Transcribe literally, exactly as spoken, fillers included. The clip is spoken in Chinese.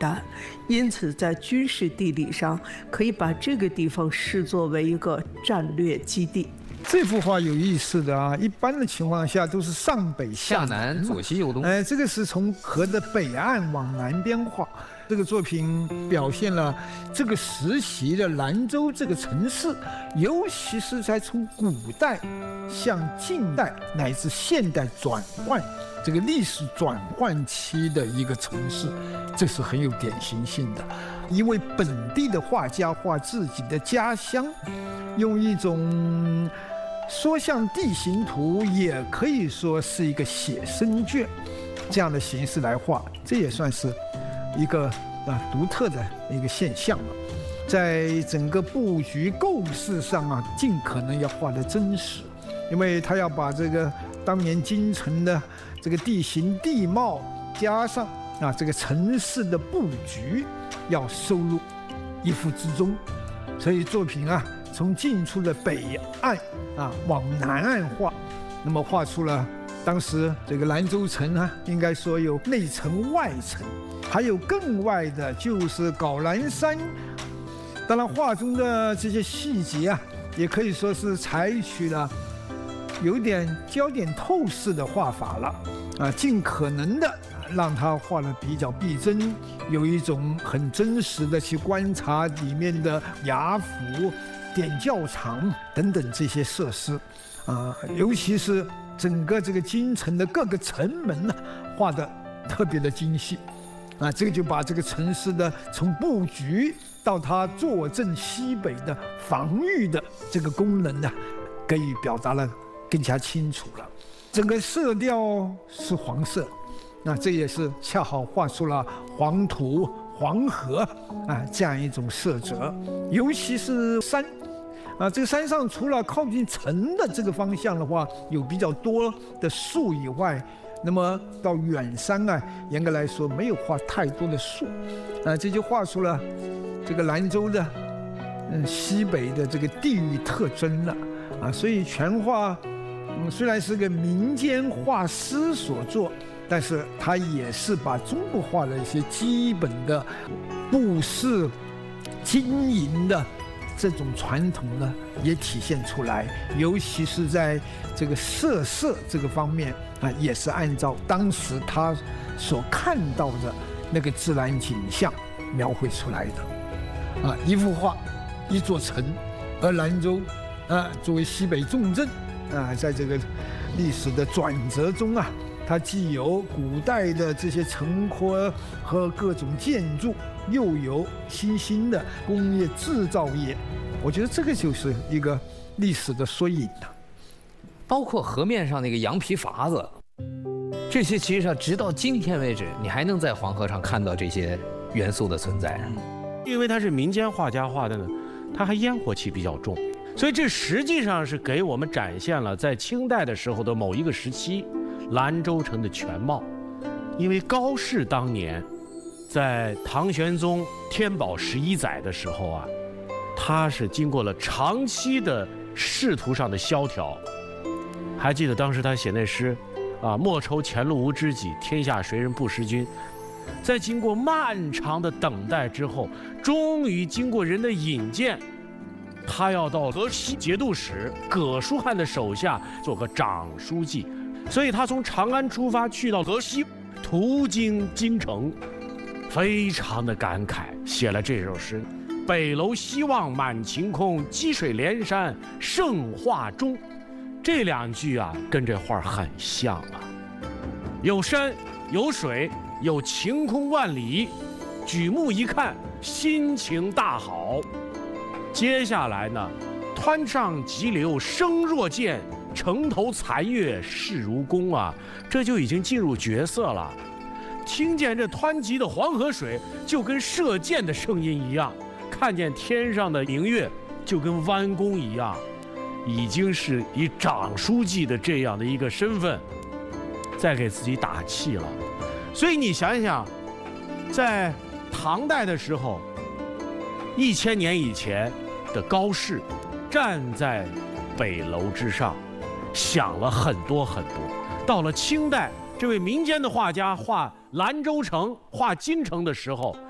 担，因此在军事地理上可以把这个地方视作为一个战略基地。 这幅画有意思的啊，一般的情况下都是上北下南，左西右东。 哎，这个是从河的北岸往南边画。这个作品表现了这个时期的兰州这个城市，尤其是在从古代向近代乃至现代转换这个历史转换期的一个城市，这是很有典型性的。一位本地的画家画自己的家乡，用一种说像地形图，也可以说是一个写生卷这样的形式来画，这也算是一个啊独特的一个现象了。在整个布局构思上啊，尽可能要画得真实，因为他要把这个当年京城的这个地形地貌加上啊这个城市的布局要收入一幅之中，所以作品啊从近处的北岸啊往南岸画，那么画出了当时这个兰州城啊，应该说有内城外城，还有更外的就是皋兰山。当然画中的这些细节啊，也可以说是采取了有点焦点透视的画法了啊，尽可能的让它画得比较逼真，有一种很真实的去观察里面的衙府、点教场等等这些设施啊，尤其是整个这个京城的各个城门呢，画得特别的精细啊，这个就把这个城市的从布局到它坐镇西北的防御的这个功能呢，给予表达了更加清楚了。整个色调是黄色，那这也是恰好画出了黄土、黄河啊这样一种色泽，尤其是山。啊，这个山上除了靠近城的这个方向的话，有比较多的树以外，那么到远山啊，严格来说没有画太多的树，啊，这就画出了这个兰州的嗯西北的这个地域特征了啊。所以全画嗯虽然是个民间画师所作，但是它也是把中国画的一些基本的布市经营的这种传统呢，也体现出来，尤其是在这个设色这个方面啊，也是按照当时他所看到的那个自然景象描绘出来的。啊，一幅画，一座城，而兰州啊，作为西北重镇啊，在这个历史的转折中啊，它既有古代的这些城廓和各种建筑，又有新兴的工业制造业，我觉得这个就是一个历史的缩影的。 包括河面上那个羊皮筏子，这些其实上直到今天为止，你还能在黄河上看到这些元素的存在。 因为它是民间画家画的呢，它还烟火气比较重，所以这实际上是给我们展现了在清代的时候的某一个时期兰州城的全貌。因为高适当年在唐玄宗天宝十一载的时候啊，他是经过了长期的仕途上的萧条。还记得当时他写那诗啊，莫愁前路无知己，天下谁人不识君。在经过漫长的等待之后，终于经过人的引荐，他要到河西节度使葛书翰的手下做个长书记。所以他从长安出发，去到河西，途经京城，非常的感慨，写了这首诗：北楼西望满晴空，积水连山胜画中。这两句啊，跟这画很像啊，有山有水有晴空万里，举目一看，心情大好。接下来呢，湍上急流声若见，城头残月势如弓啊，这就已经进入角色了。听见这湍急的黄河水，就跟射箭的声音一样；看见天上的明月，就跟弯弓一样。已经是以长书记的这样的一个身份，在给自己打气了。所以你想想，在唐代的时候，一千年以前的高适站在北楼之上，想了很多很多。到了清代，这位民间的画家画兰州城、画京城的时候，